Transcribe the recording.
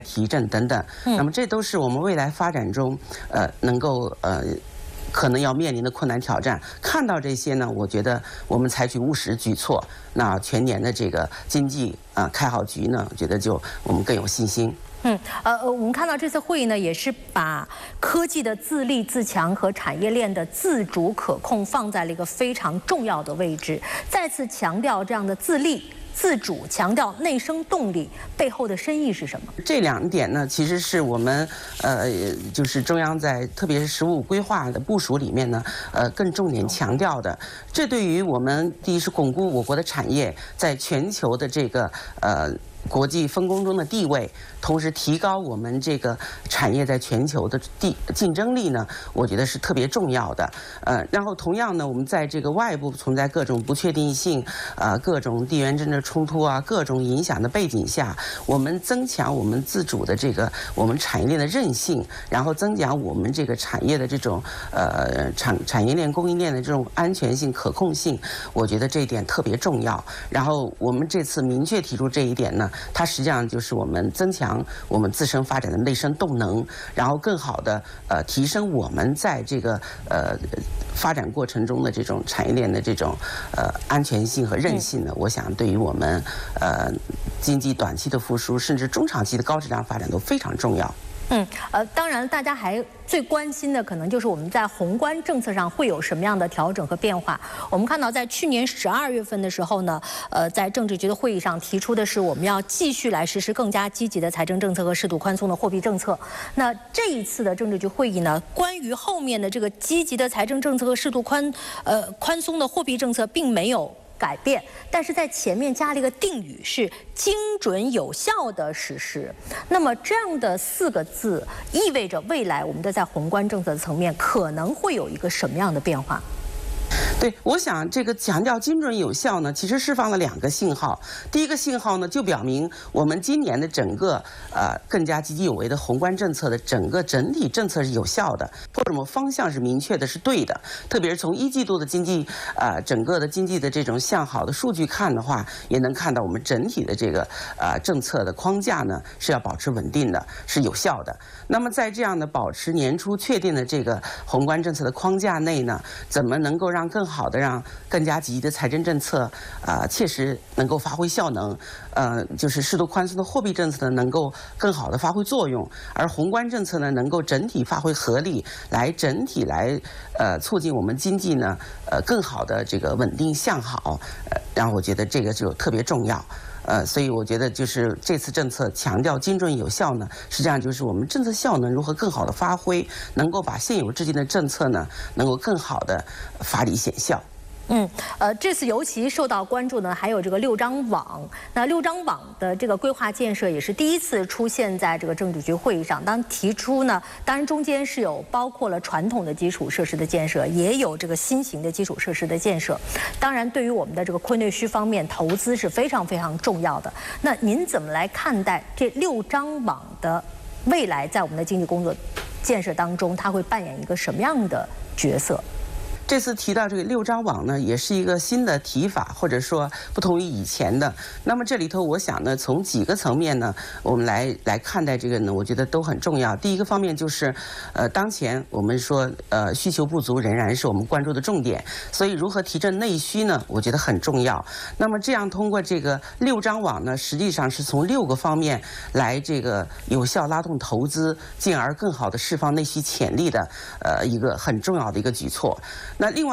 提振等等。那么这都是我们未来发展中能够可能要面临的困难挑战。看到这些呢，我觉得我们采取务实举措，那全年的这个经济开好局呢，我觉得就我们更有信心。 我们看到这次会议呢，也是把科技的自立自强和产业链的自主可控放在了一个非常重要的位置，再次强调这样的自立自主，强调内生动力背后的深意是什么？这 2点呢，其实是我们就是中央在特别是15规划的部署里面呢，更重点强调的。这对于我们第一是巩固我国的产业在全球的这个国际分工中的地位，同时提高我们这个产业在全球的竞争力呢，我觉得是特别重要的。然后同样呢，我们在这个外部存在各种不确定性，各种地缘政治冲突各种影响的背景下，我们增强我们自主的这个我们产业链的韧性，然后增强我们这个产业的这种产业链供应链的这种安全性、可控性，我觉得这一点特别重要。然后我们这次明确提出这一点呢，它实际上就是我们增强我们自身发展的内生动能，然后更好的提升我们在这个发展过程中的这种产业链的这种安全性和韧性呢，我想对于我们经济短期的复苏，甚至中长期的高质量发展都非常重要。 当然，大家还最关心的可能就是我们在宏观政策上会有什么样的调整和变化。我们看到，在去年12月份的时候呢，在政治局的会议上提出的是，我们要继续来实施更加积极的财政政策和适度宽松的货币政策。那这一次的政治局会议呢，关于后面的这个积极的财政政策和适度宽松的货币政策，并没有改变，但是在前面加了一个定语，是精准有效的实施。那么这样的4个字，意味着未来我们的在宏观政策层面可能会有一个什么样的变化？ 对，我想这个强调精准有效呢，其实释放了2个信号。第一个信号呢，就表明我们今年的整个更加积极有为的宏观政策的整体政策是有效的，或者我们方向是明确的，是对的。特别是从1季度的经济整个的经济的这种向好的数据看的话，也能看到我们整体的这个政策的框架呢是要保持稳定的，是有效的。那么在这样的保持年初确定的这个宏观政策的框架内呢，怎么能够让更好的让更加积极的财政政策切实能够发挥效能，就是适度宽松的货币政策呢能够更好的发挥作用，而宏观政策呢能够整体发挥合力，来整体来促进我们经济呢更好的这个稳定向好，然后我觉得这个就特别重要。所以我觉得就是这次政策强调精准有效呢，实际上就是我们政策效能如何更好的发挥，能够把现有制定的政策呢，能够更好的发力显效。 这次尤其受到关注呢，还有这个6张网。那6张网的这个规划建设也是第一次出现在这个政治局会议上。当提出呢，当然中间是有包括了传统的基础设施的建设，也有这个新型的基础设施的建设。当然，对于我们的这个亏内需方面，投资是非常非常重要的。那您怎么来看待这6张网的未来在我们的经济工作建设当中，它会扮演一个什么样的角色？ 这次提到这个6张网呢，也是一个新的提法，或者说不同于以前的。那么这里头，我想呢，从几个层面呢，我们来看待这个呢，我觉得都很重要。第一个方面就是，当前我们说，需求不足仍然是我们关注的重点，所以如何提振内需呢，我觉得很重要。那么这样通过这个6张网呢，实际上是从6个方面来这个有效拉动投资，进而更好的释放内需潜力的，一个很重要的一个举措。那另外